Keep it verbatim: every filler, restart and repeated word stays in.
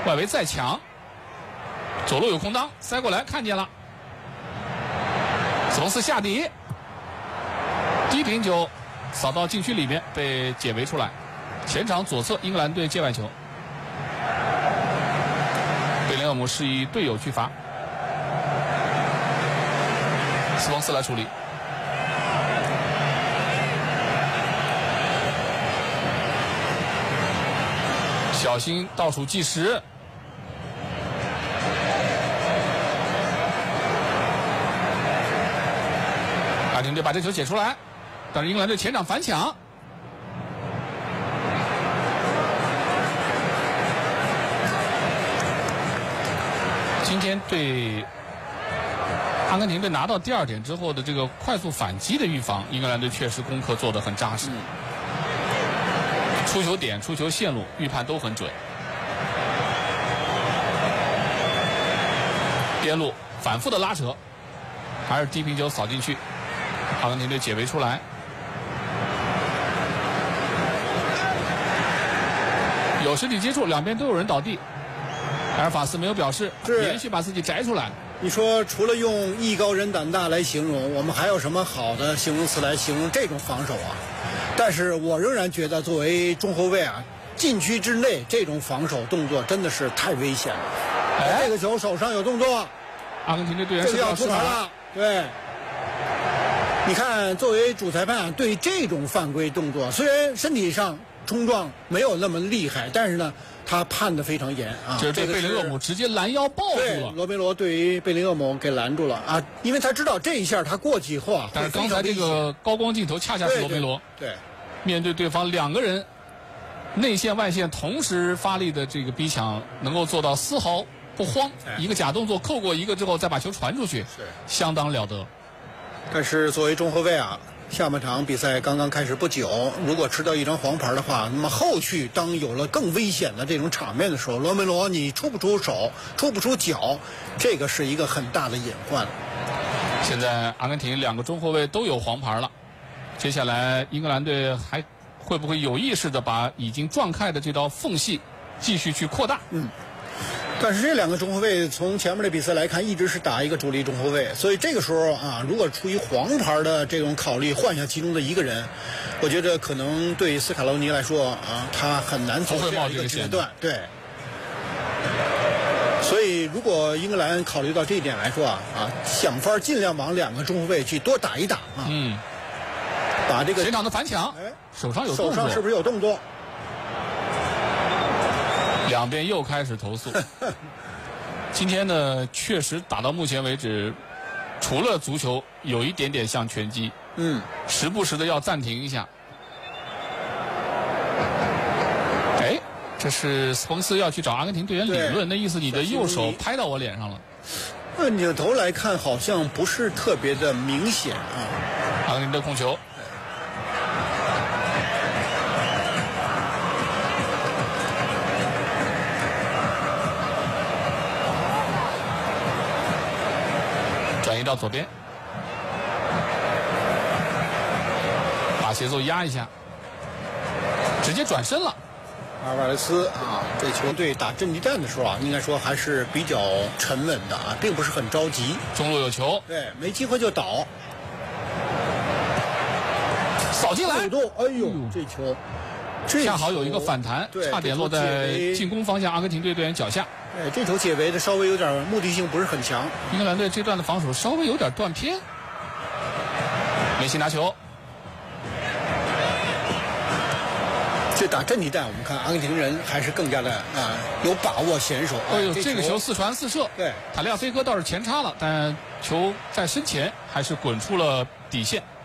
外围再抢，左路有空当，塞过来看见了，斯彭斯下底，低平球扫到禁区里面，被解围出来。前场左侧英格兰队界外球，贝林厄姆示意队友去罚，斯彭斯来处理。小心倒数计时，阿根廷队把这球解出来，但是英格兰队前场反抢。今天对阿根廷队拿到第二点之后的这个快速反击的预防，英格兰队确实功课做得很扎实。嗯，出球点、出球线路预判都很准。边路反复的拉扯，还是低平球扫进去，阿根廷队解围出来。有身体接触，两边都有人倒地。埃尔法斯没有表示，连续把自己摘出来。 你说除了用艺高人胆大来形容，我们还有什么好的形容词来形容这种防守啊？但是我仍然觉得，作为中后卫啊，禁区之内这种防守动作真的是太危险了。哎，这个球手上有动作， 阿根廷队队员这就要出牌了。对，你看，作为主裁判对这种犯规动作，虽然身体上冲撞没有那么厉害，但是呢，他判得非常严啊。 这是被贝林厄姆直接拦腰抱住了。 罗梅罗对于贝林厄姆给拦住了啊，因为他知道这一下他过去以后啊， 但是刚才这个高光镜头恰恰是罗梅罗。 对。对面对对方两个人内线外线同时发力的这个逼抢，能够做到丝毫不慌，一个假动作扣过一个之后再把球传出去， 是相当了得。 但是作为中后卫啊，下半场比赛刚刚开始不久，如果吃到一张黄牌的话，那么后续当有了更危险的这种场面的时候，罗梅罗你出不出手，出不出脚，这个是一个很大的隐患。 现在阿根廷两个中后卫都有黄牌了。接下来，英格兰队还会不会有意识的把已经撞开的这道缝隙继续去扩大？ 嗯，但是这两个中后卫从前面的比赛来看，一直是打一个主力中后卫，所以这个时候啊，如果出于黄牌的这种考虑换下其中的一个人，我觉得可能对斯卡罗尼来说啊，他很难走这样一个决断。对。所以，如果英格兰考虑到这一点来说啊，啊，想法尽量往两个中后卫去多打一打啊。 嗯。 把这个前场的反抢，哎，手上有动作， 手上是不是有动作？ 两边又开始投诉。今天呢，确实打到目前为止，除了足球，有一点点像拳击， 嗯， 时不时的要暂停一下。哎，这是斯彭斯要去找阿根廷队员理论，那意思你的右手拍到我脸上了。 那扭头来看，好像不是特别的明显啊。 阿根廷的控球。转移到左边，把节奏压一下，直接转身了。 阿尔瓦雷斯啊，这球队打阵地战的时候啊，应该说还是比较沉稳的啊，并不是很着急。 中路有球， 对，没机会就倒， 扫进来。 哎呦，这球。 恰好有一个反弹，差点落在进攻方向阿根廷队队员脚下。 哎，这球解围的稍微有点目的性不是很强。 英格兰队这段的防守稍微有点断片。梅西拿球， 这打阵地战，我们看阿根廷人还是更加的啊有把握娴熟。 哎呦，这个球四传四射， 对， 塔利亚菲戈倒是前插了，但球在身前还是滚出了底线。